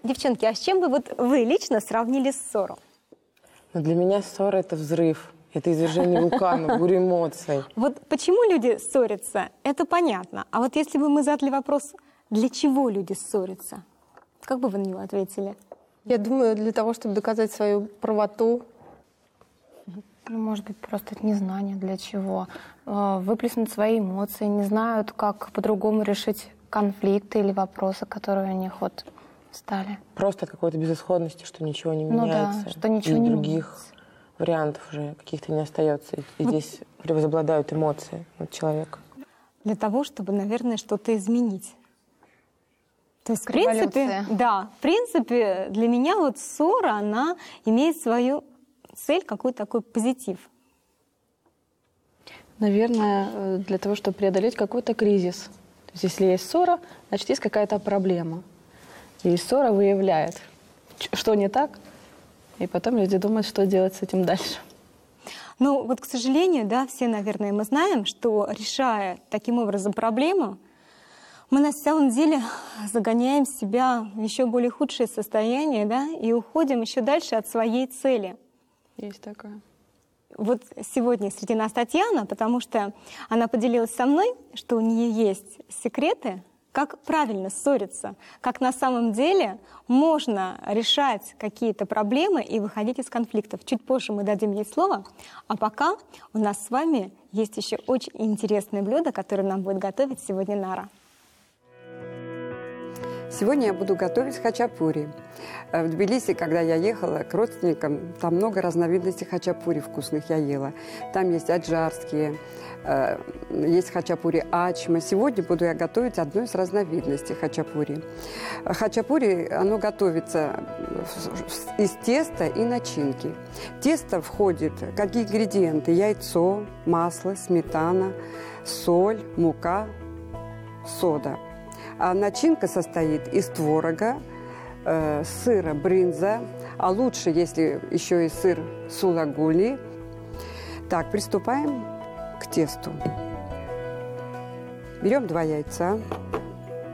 Девчонки, а с чем бы вот вы лично сравнили ссору? Но для меня ссора – это взрыв, это извержение вулкана, буря эмоций. Вот почему люди ссорятся, это понятно. А вот если бы мы задали вопрос, для чего люди ссорятся, как бы вы на него ответили? Я думаю, для того, чтобы доказать свою правоту. Ну, может быть, просто это незнание для чего. Выплеснуть свои эмоции, не знают, как по-другому решить конфликты или вопросы, которые у них вот стали. Просто от какой-то безысходности, что ничего не Ну меняется. да, что ничего и не других меняется. вариантов уже каких-то не остается. И здесь превозобладают эмоции от человека. Для того, чтобы, наверное, что-то изменить. То есть, в принципе, да, в принципе, для меня вот ссора, она имеет свою цель, какой-то такой позитив. Наверное, для того, чтобы преодолеть какой-то кризис. То есть, если есть ссора, значит, есть какая-то проблема. И ссора выявляет, что не так, и потом люди думают, что делать с этим дальше. Ну, вот, к сожалению, да, все, наверное, мы знаем, что, решая таким образом проблему, мы на самом деле загоняем себя в еще более худшее состояние, да, и уходим еще дальше от своей цели. Есть такое. Вот сегодня среди нас Татьяна, потому что она поделилась со мной, что у нее есть секреты, как правильно ссориться, как на самом деле можно решать какие-то проблемы и выходить из конфликтов. Чуть позже мы дадим ей слово, а пока у нас с вами есть еще очень интересное блюдо, которое нам будет готовить сегодня Нара. Сегодня я буду готовить хачапури. В Тбилиси, когда я ехала к родственникам, там много разновидностей хачапури вкусных я ела. Там есть аджарские, есть хачапури ачма. Сегодня буду я готовить одну из разновидностей хачапури. Хачапури, оно готовится из теста и начинки. Тесто входит, какие ингредиенты? Яйцо, масло, сметана, соль, мука, сода. А начинка состоит из творога, сыра бринза, а лучше, если еще и сыр сулагули. Так, приступаем к тесту. Берем 2 яйца,